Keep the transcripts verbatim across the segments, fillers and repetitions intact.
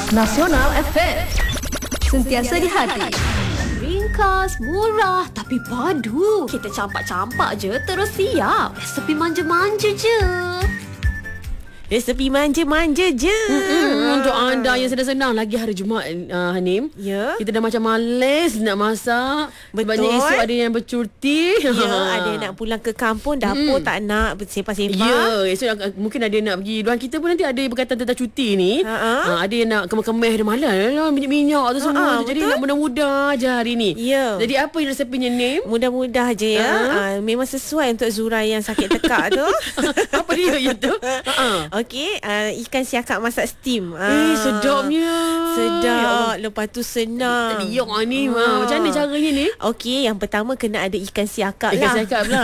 Nasional F M. Sentiasa di hati. Ringkas, murah tapi padu. Kita campak-campak je terus siap. Resepi manja-manja je. Resepi manja-manja je. Mm-mm. Untuk anda yang sedang-sedang lagi hari Jumaat, uh, Hanim, Ya. kita dah macam malas nak masak. Betul. Sebabnya esok ada yang bercuti. Ya, ada yang nak pulang ke kampung, dapur tak nak bersepah-sepah. Ya, esok uh, mungkin ada yang nak pergi. Luar kita pun nanti ada yang berkaitan tentang cuti ni. Ha-ha. Uh, ada yang nak kemeh-kemeh dia malas lah, minyak-minyak tu semua. Ha-ha, Jadi betul. nak mudah-mudah je hari ni. Ya. Jadi apa yang resepinya, Nim? Mudah-mudah je ya. Ha? Uh, memang sesuai untuk Zura yang sakit tekak tu. Apa dia yang tu? Ha-ha. Okey, uh, ikan siakap masak steam. Eh, sedapnya. Sedap. Lepas tu senang. Tadi yok ni. Ha. Macam mana caranya ni? Okey, yang pertama kena ada ikan siakap Ikan lah. siakap lah.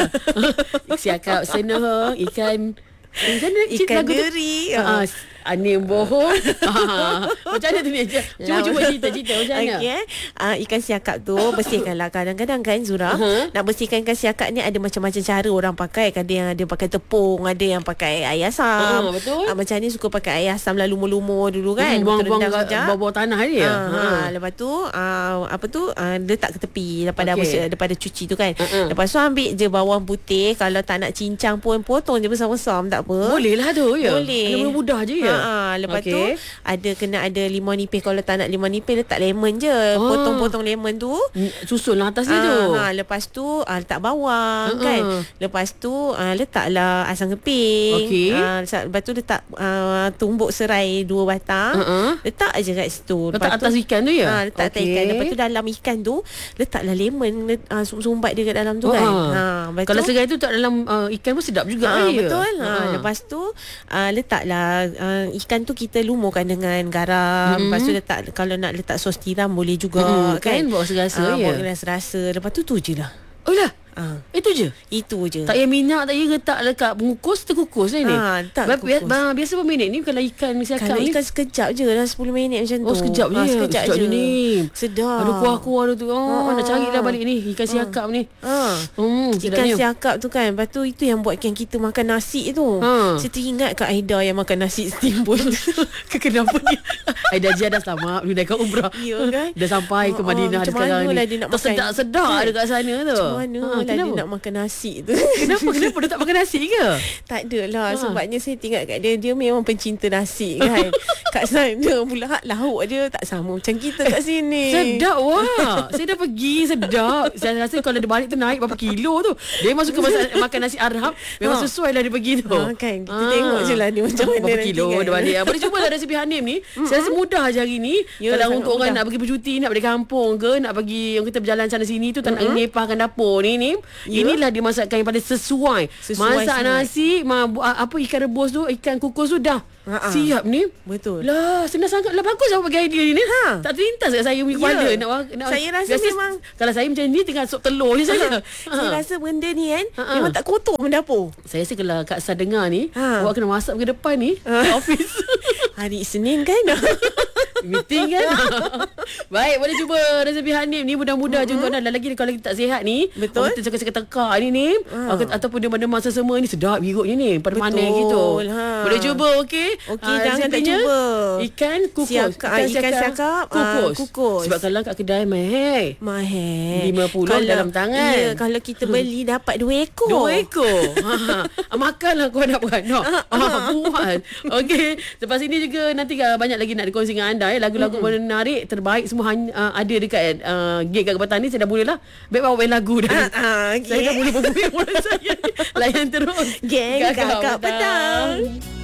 Siakap senah, ikan Macam mana cik Ikan lagu tu? deri. Ah, Anim bohong. Ah, macam mana tu ni? Cuba cuba cerita cerita macam mana? Okey, uh, ikan siakap tu bersihkanlah. Kadang-kadang kan Zura, Uh-huh. nak bersihkan ikan siakap ni ada macam-macam cara orang pakai. Ada yang ada pakai tepung, ada yang pakai air asam. Uh, betul. Uh, macam ni suka pakai air asam lah, lumur-lumur dulu kan. Hmm, buang-buang Rendam sekejap. bawah tanah dia. Ha, ha. Lepas tu uh, apa tu uh, letak ke tepi daripada Okey. okay. daripada cuci tu kan. Uh-uh. Lepas tu ambil je bawang putih. Kalau tak nak cincang pun potong je besar-besar, tak apa. Boleh lah tu ya. Boleh. Kena mudah je ya. Ha, ha. Lepas Okey. tu ada kena ada limau nipis. Kalau tak nak limau nipis, letak lemon je. Oh. Potong-potong lemon tu. Susun lah atas dia Ah, tu. ha, lepas tu ah, letak bawang Uh-uh. kan. Lepas tu ah, letaklah asam keping. Okey. Ah, lepas tu letak ah, tumbuk serai dua batang. Uh-uh. Letak aje kat situ. Letak atas ikan tu ya? Ha, letak atas Okey. ikan. Lepas tu dalam ikan tu letaklah lemon, let, ah, sumbat dia kat dalam tu Oh, kan. ah. Ha, lepas Kalau tu, serai tu tak dalam uh, ikan pun sedap juga Ah, ya. betul. Ha, Ha. lepas tu uh, letaklah uh, ikan tu kita lumurkan dengan garam. Mm-hmm. Lepas tu letak, kalau nak letak sos tiram boleh juga Mm-mm, kan. kan, buat rasa-rasa, Ah, ya. Buat rasa-rasa. Lepas tu tu je lah. Oh lah. Ah, Itu je. itu je. Tak payah minyak, tak payah letak dekat pengukus, terkukus lah ni. Ah, tak Ba- kukus. ba- Biasa berapa minit ni kalau ikan siakap Kalau ni? ikan sekejap je lah, sepuluh minit macam tu. Oh, sekejap je. Ah, sekejap, Sekejap je. je ni. Sedap. Ada kuah-kuah tu. Oh, Ah, nak carilah ah. balik ni ikan siakap ni. Ah. Hmm, Ikan sedapnya. siakap tu kan. Lepas tu itu yang buatkan kita makan nasi tu. Ha. Saya teringat Kak Aida yang makan nasi steam pun. Kenapa ni? Aida Jia dah selamat Dia dah umrah. Ya kan? Dah sampai ke Oh, oh, Madinah macam sekarang mana ni. lah dia nak makan? Tersedak-sedak Kan? dekat sana tu. Macam mana Ha, lah dia kenapa? nak makan nasi tu. Kenapa? Kenapa dia tak makan nasi ke? Tak ada lah. Ha. Sebabnya saya tengok kat dia, dia memang pencinta nasi kan. Kat sana pula lauk dia tak sama macam kita kat sini. Sedap wah. Saya dah pergi, sedap. Saya rasa kalau dia balik tu naik berapa kilo tu. Dia memang suka masak, makan nasi Arab. Memang Ha. sesuai lah dia pergi tu. Ha, kan? Kita tengok je lah dia macam mana berapa nanti kilo kan. dia balik. Boleh cuba lah resepi Hanim ni. Saya rasa mudah je hari ni. Ya, Kalau sangat untuk orang mudah. nak pergi bercuti, nak balik kampung ke, nak pergi yang kita berjalan sana sini tu, tak nak ngepahkan dapur ni ni. Ya. Inilah dia masakan yang paling sesuai. Sesuai Masak sangat. nasi, ma, bu- apa ikan rebus tu, ikan kukus tu dah. Ha-ha. Siap ni. Betul. Lah, senang sangat lah. Bagus lah bagi idea ni. Ha. Tak terlintas kat saya punya kepala. Ya. Nak, nak, Saya rasa biasa memang- kalau saya macam ni tengah sup telur je saya. Saya rasa benda ni kan Ha-ha. memang tak kotor pun dapur. Saya rasa kalau Kak Sa dengar ni, Ha. awak kena WhatsApp ke depan ni, Ha. ke office. Hari Isnin kan. Meeting kan. Baik, boleh cuba resepi Hanim ni. Mudah-mudah mm-hmm. je untuk anda. Dan lagi kalau kita tak sihat ni, Betul. kita cakap-cakap tekak ni ni, Ha. Atau- ataupun demam-demam sesama ni, sedap birutnya ni, pada mana Betul, gitu. ha. Boleh cuba, okey? Okey, Ah, jangan tak resepinya, cuba. Ikan kukus. Siakap- ah, ikan siakap, ah, kukus. kukus. Sebab kalau kat kedai mahal. Mahal. lima puluh dalam tangan. Ya, kalau kita beli dapat dua ekor. Dua ekor. ha, ha. Makanlah kau nak beranak. ha, buat. Okey. Lepas ini juga nanti uh, banyak lagi nak dikongsi dengan anda. Ya. Lagu-lagu mm-hmm. menarik, terbaik semua hanya, uh, ada dekat uh, gig kat Kebatan ni. Saya dah boleh lah. Baik bawa lagu dah. Ah, ah, okay. Saya dah boleh berbual mulut saya. Layan terus. Geng Kakak Petang.